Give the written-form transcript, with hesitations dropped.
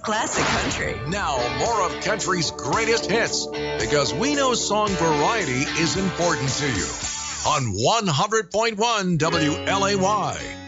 Classic country. Now, more of country's greatest hits, because we know song variety is important to you. On 100.1 WLAY.